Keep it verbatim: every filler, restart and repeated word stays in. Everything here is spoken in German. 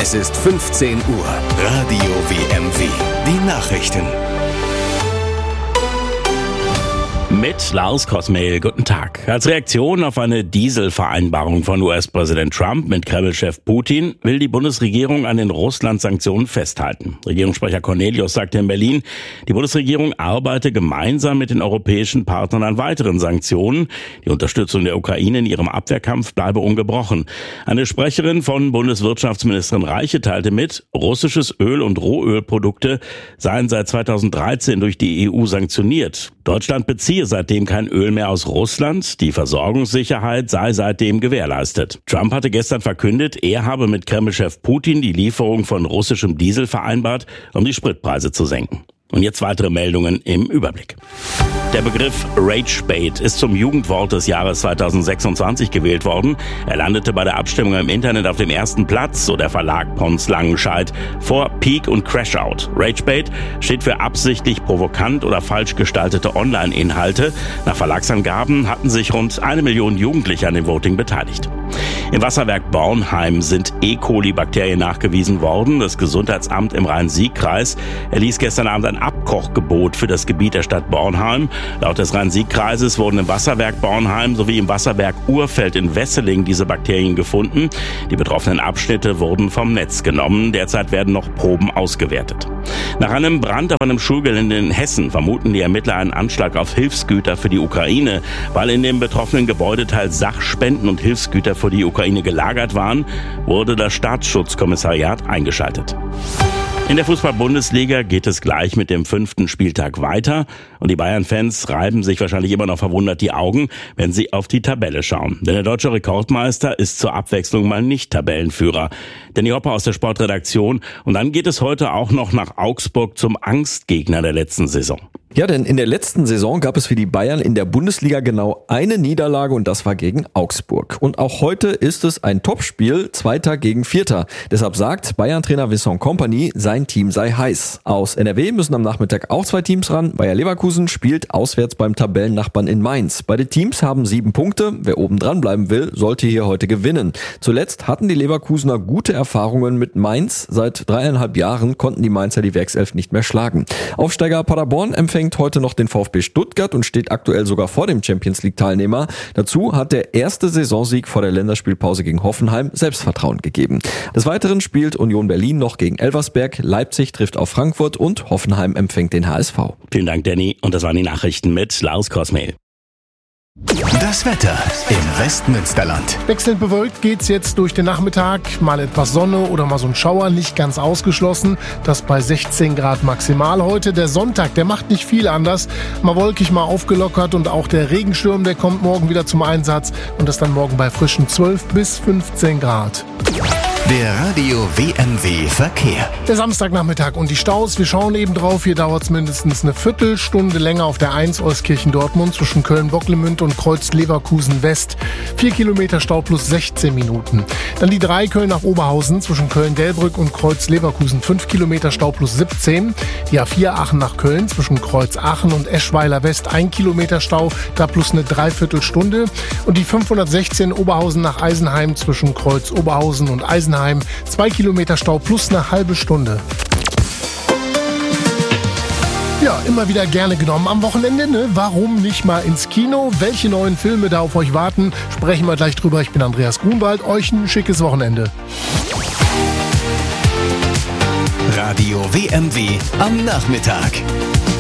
Es ist fünfzehn Uhr. Radio W M W. Die Nachrichten. Mit Lars Kosmehl, guten Tag. Als Reaktion auf eine Dieselvereinbarung von U S-Präsident Trump mit Kreml-Chef Putin will die Bundesregierung an den Russland-Sanktionen festhalten. Regierungssprecher Cornelius sagte in Berlin, die Bundesregierung arbeite gemeinsam mit den europäischen Partnern an weiteren Sanktionen. Die Unterstützung der Ukraine in ihrem Abwehrkampf bleibe ungebrochen. Eine Sprecherin von Bundeswirtschaftsministerin Reiche teilte mit, russisches Öl und Rohölprodukte seien seit zweitausenddreizehn durch die E U sanktioniert. Deutschland beziehe seitdem kein Öl mehr aus Russland. Die Versorgungssicherheit sei seitdem gewährleistet. Trump hatte gestern verkündet, er habe mit Kreml-Chef Putin die Lieferung von russischem Diesel vereinbart, um die Spritpreise zu senken. Und jetzt weitere Meldungen im Überblick. Der Begriff Ragebait ist zum Jugendwort des Jahres zweitausendsechsundzwanzig gewählt worden. Er landete bei der Abstimmung im Internet auf dem ersten Platz, so der Verlag Pons Langenscheidt, vor Peak und Crashout. Ragebait steht für absichtlich provokant oder falsch gestaltete Online-Inhalte. Nach Verlagsangaben hatten sich rund eine Million Jugendliche an dem Voting beteiligt. Im Wasserwerk Bornheim sind E. coli-Bakterien nachgewiesen worden. Das Gesundheitsamt im Rhein-Sieg-Kreis erließ gestern Abend ein Abkochgebot für das Gebiet der Stadt Bornheim. Laut des Rhein-Sieg-Kreises wurden im Wasserwerk Bornheim sowie im Wasserwerk Urfeld in Wesseling diese Bakterien gefunden. Die betroffenen Abschnitte wurden vom Netz genommen. Derzeit werden noch Proben ausgewertet. Nach einem Brand auf einem Schulgelände in Hessen vermuten die Ermittler einen Anschlag auf Hilfsgüter für die Ukraine. Weil in dem betroffenen Gebäudeteil Sachspenden und Hilfsgüter für die Ukraine gelagert waren, wurde das Staatsschutzkommissariat eingeschaltet. In der Fußball-Bundesliga geht es gleich mit dem fünften Spieltag weiter und die Bayern-Fans reiben sich wahrscheinlich immer noch verwundert die Augen, wenn sie auf die Tabelle schauen. Denn der deutsche Rekordmeister ist zur Abwechslung mal nicht Tabellenführer. Danny Hopper aus der Sportredaktion. Und dann geht es heute auch noch nach Augsburg zum Angstgegner der letzten Saison. Ja, denn in der letzten Saison gab es für die Bayern in der Bundesliga genau eine Niederlage und das war gegen Augsburg. Und auch heute ist es ein Topspiel, Zweiter gegen Vierter. Deshalb sagt Bayern-Trainer Vincent Kompany, sein Team sei heiß. Aus N R W müssen am Nachmittag auch zwei Teams ran. Bayer Leverkusen spielt auswärts beim Tabellennachbarn in Mainz. Beide Teams haben sieben Punkte. Wer oben dran bleiben will, sollte hier heute gewinnen. Zuletzt hatten die Leverkusener gute Erfahrungen mit Mainz. Seit dreieinhalb Jahren konnten die Mainzer die Werkself nicht mehr schlagen. Aufsteiger Paderborn empfängt heute noch den VfB Stuttgart und steht aktuell sogar vor dem Champions-League-Teilnehmer. Dazu hat der erste Saisonsieg vor der Länderspielpause gegen Hoffenheim Selbstvertrauen gegeben. Des Weiteren spielt Union Berlin noch gegen Elversberg, Leipzig trifft auf Frankfurt und Hoffenheim empfängt den H S V. Vielen Dank, Danny. Und das waren die Nachrichten mit Lars Kosmehl. Das Wetter im Westmünsterland. Wechselnd bewölkt geht's jetzt durch den Nachmittag. Mal etwas Sonne oder mal so ein Schauer, nicht ganz ausgeschlossen. Das bei sechzehn Grad maximal heute. Der Sonntag, der macht nicht viel anders. Mal wolkig, mal aufgelockert und auch der Regenschirm, der kommt morgen wieder zum Einsatz. Und das dann morgen bei frischen zwölf bis fünfzehn Grad. Der Radio W M W Verkehr. Der Samstagnachmittag und die Staus, wir schauen eben drauf. Hier dauert es mindestens eine Viertelstunde länger auf der eins Euskirchen-Dortmund zwischen Köln-Bocklemünd und Kreuz-Leverkusen-West. Vier Kilometer Stau plus sechzehn Minuten. Dann die drei Köln nach Oberhausen zwischen Köln-Delbrück und Kreuz-Leverkusen. Fünf Kilometer Stau plus siebzehn. Die A vier Aachen nach Köln zwischen Kreuz-Aachen und Eschweiler-West. Ein Kilometer Stau, da plus eine Dreiviertelstunde. Und die fünfhundertsechzehn Oberhausen nach Eisenheim zwischen Kreuz-Oberhausen und Eisenheim. Zwei Kilometer Stau plus eine halbe Stunde. Ja, immer wieder gerne genommen am Wochenende, ne? Warum nicht mal ins Kino? Welche neuen Filme da auf euch warten? Sprechen wir gleich drüber. Ich bin Andreas Grunwald. Euch ein schickes Wochenende. Radio W M W am Nachmittag.